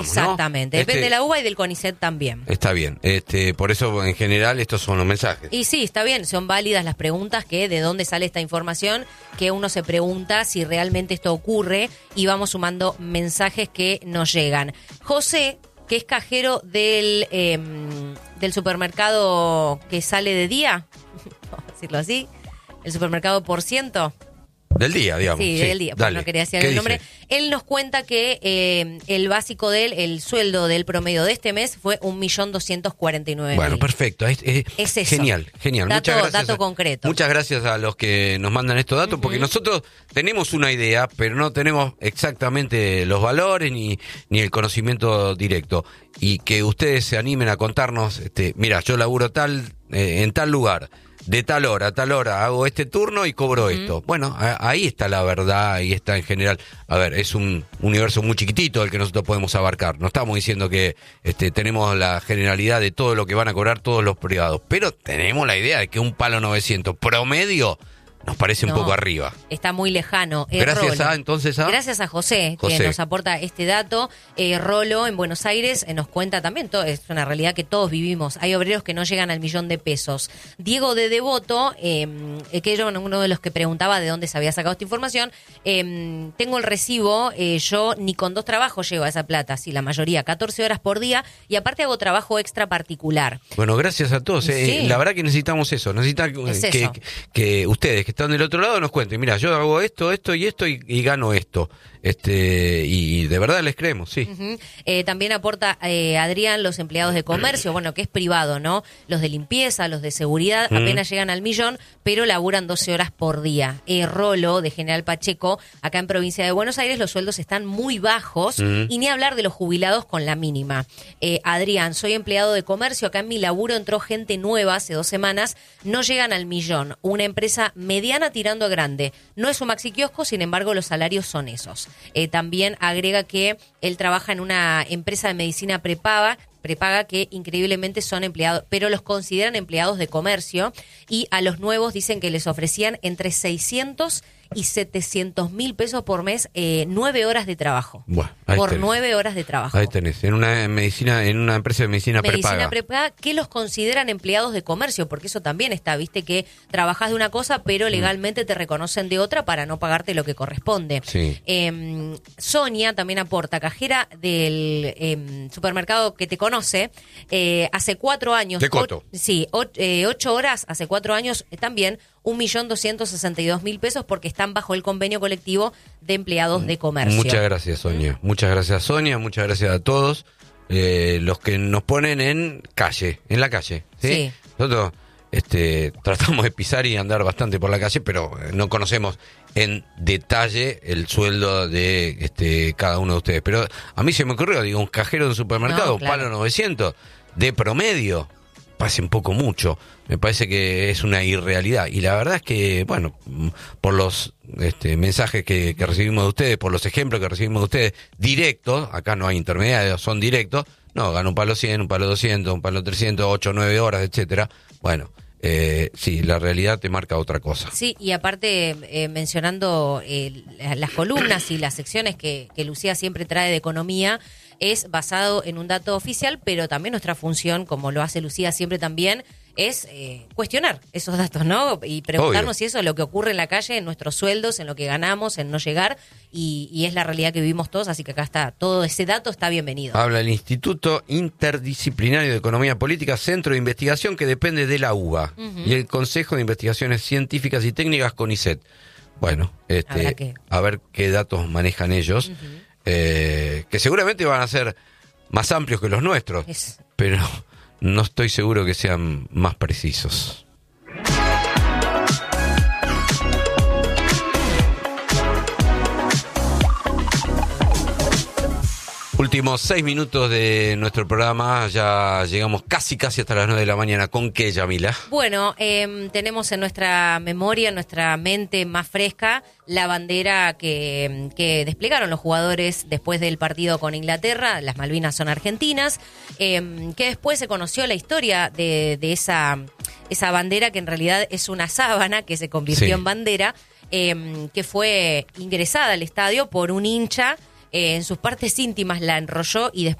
Exactamente, depende de la UBA y del CONICET también. Está bien, por eso en general estos son los mensajes. Y sí, está bien, son válidas las preguntas, que de dónde sale esta información, que uno se pregunta si realmente esto ocurre, y vamos sumando mensajes que nos llegan. José, que es cajero del supermercado que sale de día, vamos a decirlo así, el supermercado por ciento. Del día, digamos. Sí, del día, porque no quería decir el nombre. Dice? Él nos cuenta que el básico de él, el sueldo del promedio de este mes fue 1.249.000. Bueno, perfecto. Es eso. Genial. Muchas gracias. Dato concreto. Muchas gracias a los que nos mandan estos datos, porque nosotros tenemos una idea, pero no tenemos exactamente los valores ni el conocimiento directo. Y que ustedes se animen a contarnos, mira, yo laburo en tal lugar, de tal hora a tal hora hago este turno y cobro esto. Bueno, ahí está la verdad, ahí está en general. A ver, es un universo muy chiquitito el que nosotros podemos abarcar. No estamos diciendo que tenemos la generalidad de todo lo que van a cobrar todos los privados, pero tenemos la idea de que un palo 900 promedio nos parece un poco arriba. Está muy lejano. Gracias Rolo. Gracias a José, que nos aporta este dato. Rolo, en Buenos Aires, nos cuenta también, es una realidad que todos vivimos. Hay obreros que no llegan al $1.000.000. Diego de Devoto, que yo, uno de los que preguntaba de dónde se había sacado esta información, tengo el recibo, yo ni con 2 trabajos llego a esa plata, sí, la mayoría, 14 horas por día, y aparte hago trabajo extra particular. Bueno, gracias a todos. Sí. La verdad que necesitamos eso. Necesitamos que ustedes, que están del otro lado, nos cuenten, mira, yo hago esto y gano esto. Y de verdad les creemos, sí. También aporta Adrián, los empleados de comercio, bueno, que es privado, ¿no? Los de limpieza, los de seguridad, apenas llegan al $1.000.000, pero laburan 12 horas por día. Rolo, de General Pacheco, acá en provincia de Buenos Aires, los sueldos están muy bajos, y ni hablar de los jubilados con la mínima. Adrián, soy empleado de comercio, acá en mi laburo entró gente nueva hace 2 semanas, no llegan al $1.000.000, una empresa mediana tirando a grande. No es un maxi kiosco, sin embargo, los salarios son esos. También agrega que él trabaja en una empresa de medicina prepaga que increíblemente son empleados, pero los consideran empleados de comercio, y a los nuevos dicen que les ofrecían entre 600 y 700.000 pesos por mes, 9 horas de trabajo. Bueno, por 9 horas de trabajo. Ahí tenés, en una empresa de medicina prepaga que los consideran empleados de comercio, porque eso también está, viste, que trabajás de una cosa, pero legalmente te reconocen de otra para no pagarte lo que corresponde. Sí. Sonia también aporta, cajera del supermercado que te conoce, hace 4 años. De Coto. 8 horas, hace 4 años también, 1.262.000 pesos, porque están bajo el convenio colectivo de empleados de comercio. Muchas gracias, Sonia. Muchas gracias, Sonia. Muchas gracias a todos los que nos ponen en la calle. ¿Sí? Nosotros tratamos de pisar y andar bastante por la calle, pero no conocemos en detalle el sueldo de cada uno de ustedes. Pero a mí se me ocurrió, un cajero de un supermercado, palo 900, de promedio. Parece un poco mucho, me parece que es una irrealidad, y la verdad es que, bueno, por los mensajes que recibimos de ustedes, por los ejemplos que recibimos de ustedes, directos, acá no hay intermediarios, son directos, no, gano un palo 100, un palo 200, un palo 300, 8, 9 horas, etcétera. Bueno, sí, la realidad te marca otra cosa. Sí, y aparte, mencionando las columnas y las secciones que Lucía siempre trae de economía, es basado en un dato oficial, pero también nuestra función, como lo hace Lucía siempre también, es cuestionar esos datos, ¿no? Y preguntarnos si eso es lo que ocurre en la calle, en nuestros sueldos, en lo que ganamos, en no llegar, y es la realidad que vivimos todos, así que acá está, todo ese dato está bienvenido. Habla el Instituto Interdisciplinario de Economía Política, Centro de Investigación, que depende de la UBA, y el Consejo de Investigaciones Científicas y Técnicas, CONICET. Bueno, a ver qué datos manejan ellos, que seguramente van a ser más amplios que los nuestros, pero no estoy seguro que sean más precisos. Últimos 6 minutos de nuestro programa, ya llegamos casi hasta las 9 de la mañana. ¿Con qué, Yamila? Bueno, tenemos en nuestra memoria, en nuestra mente más fresca, la bandera que desplegaron los jugadores después del partido con Inglaterra. Las Malvinas son argentinas, que después se conoció la historia de esa bandera, que en realidad es una sábana que se convirtió en bandera, que fue ingresada al estadio por un hincha en sus partes íntimas la enrolló y después